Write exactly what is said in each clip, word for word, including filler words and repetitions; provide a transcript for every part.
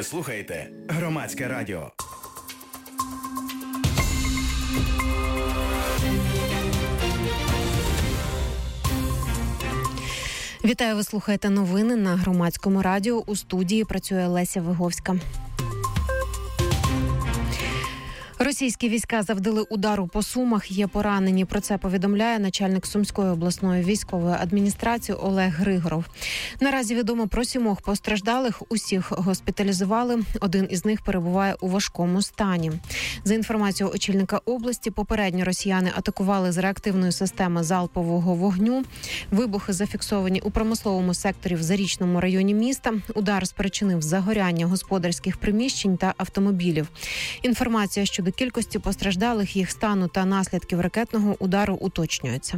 Ви слухаєте Громадське радіо. Вітаю, ви слухаєте новини на Громадському радіо. У студії працює Леся Виговська. Російські війська завдали удару по Сумах, є поранені. Про це повідомляє начальник Сумської обласної військової адміністрації Олег Григоров. Наразі відомо про сімох постраждалих, усіх госпіталізували. Один із них перебуває у важкому стані. За інформацією очільника області, попередньо росіяни атакували з реактивної системи залпового вогню. Вибухи зафіксовані у промисловому секторі в Зарічному районі міста. Удар спричинив загоряння господарських приміщень та автомобілів. Інформація щодо кількості постраждалих, їх стану та наслідків ракетного удару уточнюється.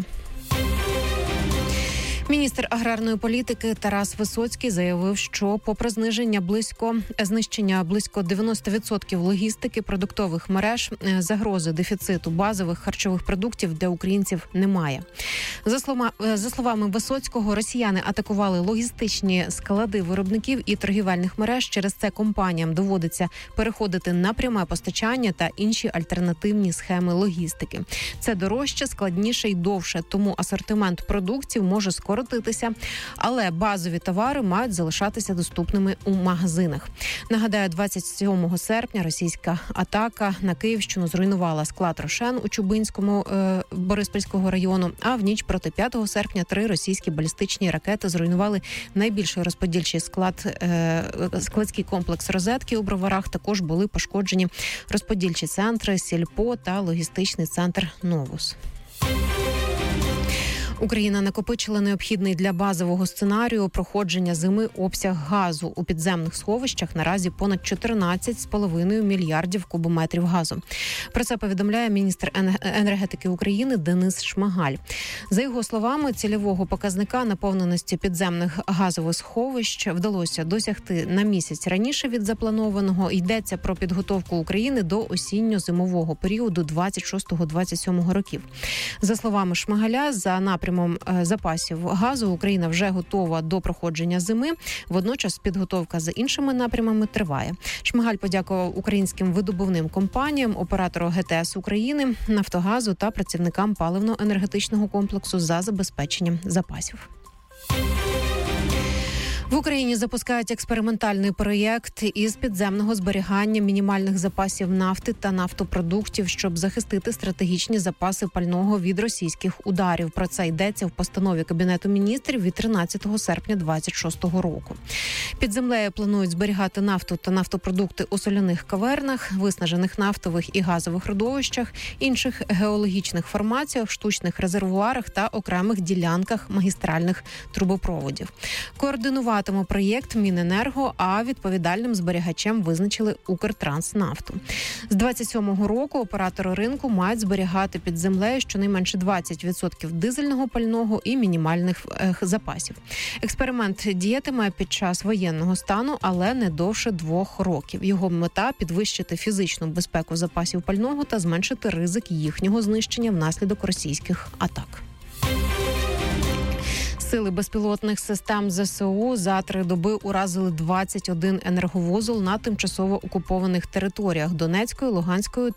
Міністр аграрної політики Тарас Висоцький заявив, що попри зниження близько знищення близько дев'яносто відсотків логістики продуктових мереж, загрози дефіциту базових харчових продуктів для українців немає. За словами, за словами Висоцького, росіяни атакували логістичні склади виробників і торгівельних мереж. Через це компаніям доводиться переходити на пряме постачання та інші альтернативні схеми логістики. Це дорожче, складніше і довше, тому асортимент продуктів може скоротитися, але базові товари мають залишатися доступними у магазинах. Нагадаю, двадцять сьомого серпня російська атака на Київщину зруйнувала склад «Рошен» у Чубинському е, Бориспільського району, а в ніч проти п'ятого серпня три російські балістичні ракети зруйнували найбільший розподільчий склад, е, складський комплекс «Розетки» у Броварах. Також були пошкоджені розподільчі центри «Сільпо» та логістичний центр «Новус». Україна накопичила необхідний для базового сценарію проходження зими обсяг газу. У підземних сховищах наразі понад чотирнадцять з половиною мільярдів кубометрів газу. Про це повідомляє міністр енергетики України Денис Шмигаль. За його словами, цільового показника наповненості підземних газових сховищ вдалося досягти на місяць раніше від запланованого. Йдеться про підготовку України до осінньо-зимового періоду двадцять шостого - двадцять сьомого років. За словами Шмигаля, за напрямом запасів газу Україна вже готова до проходження зими. Водночас підготовка за іншими напрямами триває. Шмигаль подякував українським видобувним компаніям, оператору ГТС України, Нафтогазу та працівникам паливно-енергетичного комплексу за забезпеченням запасів. В Україні запускають експериментальний проєкт із підземного зберігання мінімальних запасів нафти та нафтопродуктів, щоб захистити стратегічні запаси пального від російських ударів. Про це йдеться в постанові Кабінету міністрів від тринадцятого серпня двадцять шостого року. Під землею планують зберігати нафту та нафтопродукти у соляних кавернах, виснажених нафтових і газових родовищах, інших геологічних формаціях, штучних резервуарах та окремих ділянках магістральних трубопроводів. Координувати проєкт Міненерго, а відповідальним зберігачем визначили Укртранснафту. З двадцять сьомого року оператори ринку мають зберігати під землею щонайменше двадцять відсотків дизельного пального і мінімальних е, запасів. Експеримент діятиме під час воєнного стану, але не довше двох років. Його мета – підвищити фізичну безпеку запасів пального та зменшити ризик їхнього знищення внаслідок російських атак. Сили безпілотних систем ЗСУ за три доби уразили двадцять один енерговузол на тимчасово окупованих територіях Донецької, Луганської